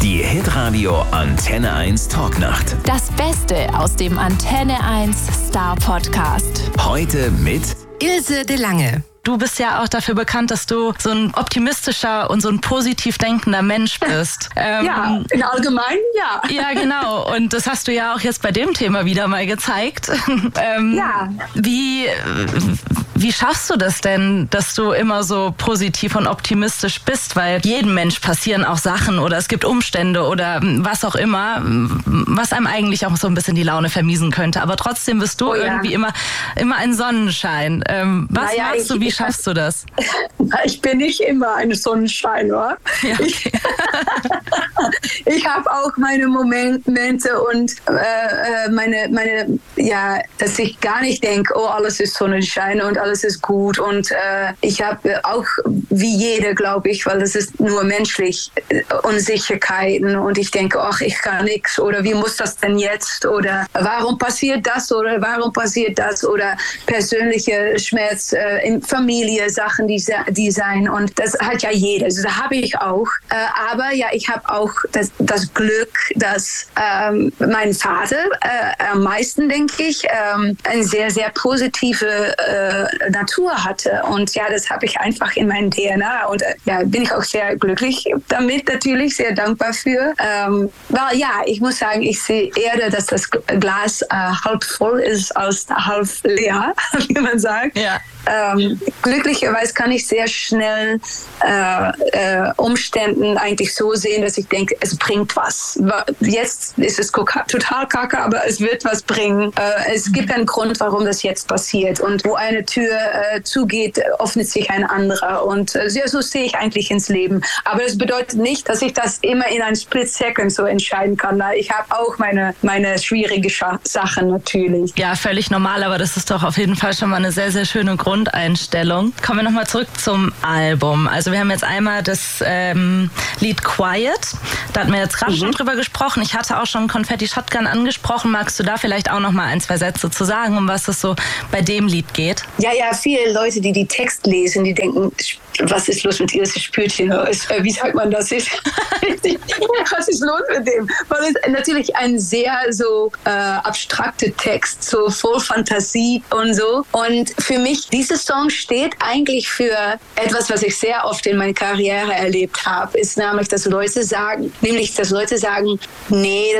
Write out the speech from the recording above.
Die Hitradio Antenne 1 Talknacht. Das Beste aus dem Antenne 1 Star Podcast. Heute mit Ilse de Lange. Du bist ja auch dafür bekannt, dass du so ein optimistischer und so ein positiv denkender Mensch bist. Ja, im Allgemeinen, ja. Ja, genau. Und das hast du ja auch jetzt bei dem Thema wieder mal gezeigt. Ja. Wie schaffst du das denn, dass du immer so positiv und optimistisch bist? Weil jedem Mensch passieren auch Sachen oder es gibt Umstände oder was auch immer, was einem eigentlich auch so ein bisschen die Laune vermiesen könnte. Aber trotzdem bist du irgendwie immer ein Sonnenschein. Was machst du? Wie schaffst du das? Ich bin nicht immer ein Sonnenschein, oder? Ja, okay. Ich habe auch meine Momente und dass ich gar nicht denke, oh, alles ist Sonnenschein und alles ist gut. Und ich habe auch, wie jeder, glaube ich, weil das ist nur menschlich, Unsicherheiten. Und ich denke, ach, ich kann nichts. Oder wie muss das denn jetzt? Oder warum passiert das? Oder warum passiert das? Oder persönliche Schmerz in Familie, Sachen, die sein. Und das hat ja jeder. Also da habe ich auch. Aber ja, ich habe auch das Glück, dass mein Vater am meisten, denke ich, eine sehr, sehr positive Natur hatte. Und ja, das habe ich einfach in meinem DNA. Und bin ich auch sehr glücklich damit, natürlich, sehr dankbar für. Weil ja, ich muss sagen, ich sehe eher, dass das Glas halb voll ist als halb leer, wie man sagt. Ja. Glücklicherweise kann ich sehr schnell Umständen eigentlich so sehen, dass ich denke, es bringt was. Jetzt ist es total kacke, aber es wird was bringen. Es gibt einen Grund, warum das jetzt passiert. Und wo eine Tür zugeht, öffnet sich ein anderer. Und so sehe ich eigentlich ins Leben. Aber das bedeutet nicht, dass ich das immer in einem Split Second so entscheiden kann. Ich habe auch meine schwierige Sachen natürlich. Ja, völlig normal, aber das ist doch auf jeden Fall schon mal eine sehr, sehr schöne Grundeinstellung. Kommen wir nochmal zurück zum Album. Also wir haben jetzt einmal das Lied Quiet. Da hatten wir jetzt gerade schon drüber gesprochen. Ich hatte auch schon Confetti Shotgun angesprochen. Magst du da vielleicht auch noch mal ein, zwei Sätze zu sagen, um was es so bei dem Lied geht? Ja, viele Leute, die Text lesen, die denken, was ist los mit Ilse Spürtchen? Wie sagt man das? Was ist los mit dem? Weil es natürlich ein sehr so abstrakter Text, so voll Fantasie und so. Und für mich, dieser Song steht eigentlich für etwas, was ich sehr oft in meiner Karriere erlebt habe, ist nämlich, dass Leute sagen, nee,